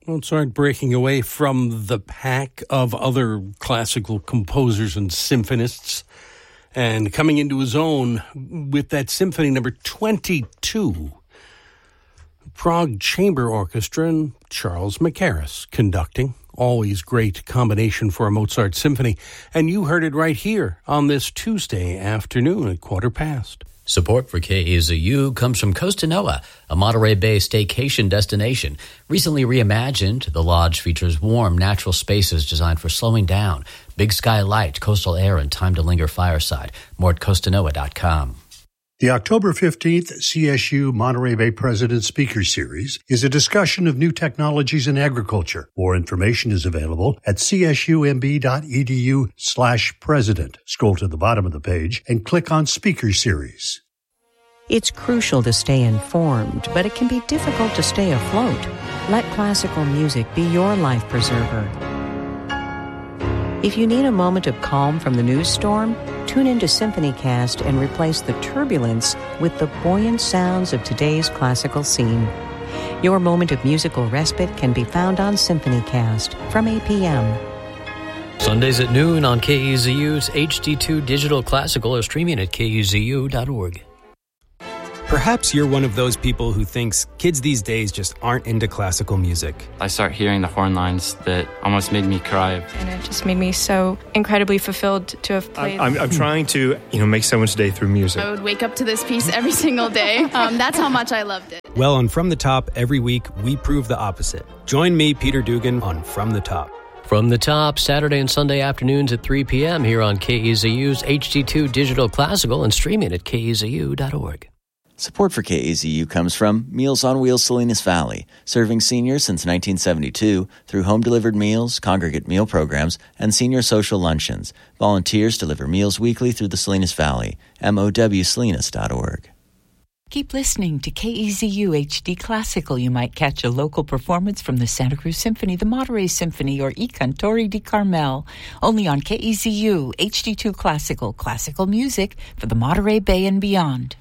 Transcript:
Mozart breaking away from the pack of other classical composers and symphonists and coming into his own with that symphony number 22. Prague Chamber Orchestra and Charles Mackerras conducting. Always great combination for a Mozart symphony. And you heard it right here on this Tuesday afternoon at 1:15. Support for KAZU comes from Costa Noa, a Monterey Bay staycation destination. Recently reimagined, the lodge features warm, natural spaces designed for slowing down, big sky light, coastal air, and time to linger fireside. More at costanoa.com. The October 15th CSU Monterey Bay President Speaker Series is a discussion of new technologies in agriculture. More information is available at csumb.edu/president. Scroll to the bottom of the page and click on Speaker Series. It's crucial to stay informed, but it can be difficult to stay afloat. Let classical music be your life preserver. If you need a moment of calm from the news storm, tune into SymphonyCast and replace the turbulence with the buoyant sounds of today's classical scene. Your moment of musical respite can be found on SymphonyCast from 8 p.m. Sundays at noon on KEZU's HD2 Digital Classical or streaming at kezu.org. Perhaps you're one of those people who thinks kids these days just aren't into classical music. I start hearing the horn lines that almost made me cry. And it just made me so incredibly fulfilled to have played. I'm trying to, make someone's day through music. I would wake up to this piece every single day. That's how much I loved it. Well, on From the Top, every week, we prove the opposite. Join me, Peter Dugan, on From the Top. From the Top, Saturday and Sunday afternoons at 3 p.m. here on KEZU's HD2 Digital Classical and streaming at kezu.org. Support for KAZU comes from Meals on Wheels Salinas Valley, serving seniors since 1972 through home-delivered meals, congregate meal programs, and senior social luncheons. Volunteers deliver meals weekly through the Salinas Valley. MOWSalinas.org. Keep listening to KEZU HD Classical. You might catch a local performance from the Santa Cruz Symphony, the Monterey Symphony, or I Cantori di Carmel. Only on KEZU HD2 Classical, classical music for the Monterey Bay and beyond.